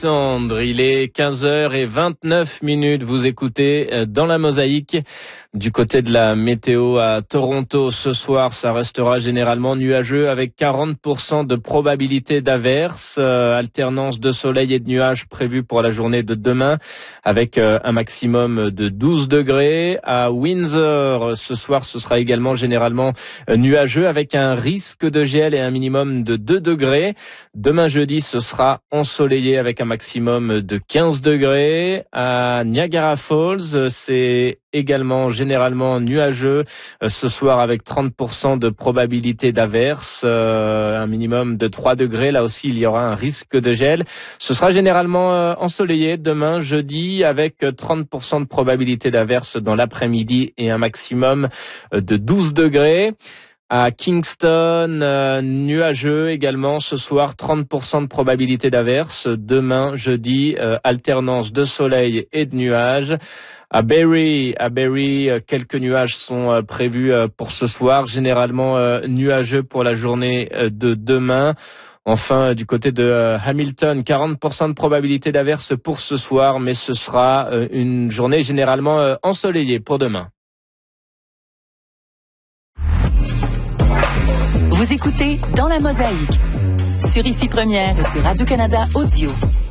Il est 15h29. Vous écoutez dans la mosaïque. Du côté de la météo à Toronto, ce soir, ça restera généralement nuageux avec 40% de probabilité d'averse. Alternance de soleil et de nuages prévue pour la journée de demain avec un maximum de 12 degrés. À Windsor, ce soir, ce sera également généralement nuageux avec un risque de gel et un minimum de 2 degrés. Demain jeudi, ce sera ensoleillé avec un maximum de 15 degrés. À Niagara Falls, c'est également généralement nuageux ce soir avec 30% de probabilité d'averse, un minimum de 3 degrés. Là aussi, il y aura un risque de gel. Ce sera généralement ensoleillé demain jeudi avec 30% de probabilité d'averse dans l'après-midi et un maximum de 12 degrés. À Kingston, nuageux également ce soir, 30% de probabilité d'averse. Demain, jeudi, alternance de soleil et de nuages. À Barrie, quelques nuages sont prévus pour ce soir, généralement nuageux pour la journée de demain. Enfin, du côté de Hamilton, 40% de probabilité d'averse pour ce soir, mais ce sera une journée généralement ensoleillée pour demain. Vous écoutez Dans la mosaïque, sur Ici Première et sur Radio-Canada Audio.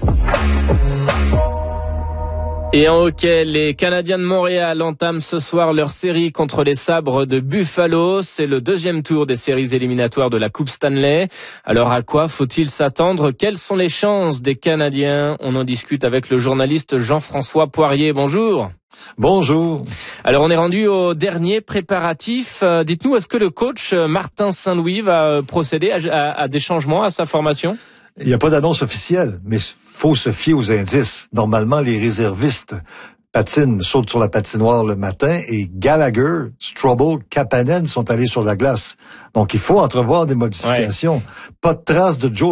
Et en hockey, les Canadiens de Montréal entament ce soir leur série contre les Sabres de Buffalo. C'est le deuxième tour des séries éliminatoires de la Coupe Stanley. Alors à quoi faut-il s'attendre? Quelles sont les chances des Canadiens? On en discute avec le journaliste Jean-François Poirier. Bonjour. Bonjour. Alors on est rendu au dernier préparatif. Dites-nous, est-ce que le coach Martin Saint-Louis va procéder à des changements à sa formation? Il n'y a pas d'annonce officielle, mais faut se fier aux indices. Normalement, les réservistes sautent sur la patinoire le matin et Gallagher, Struble, Kapanen sont allés sur la glace. Donc, il faut entrevoir des modifications. Ouais. Pas de trace de Joe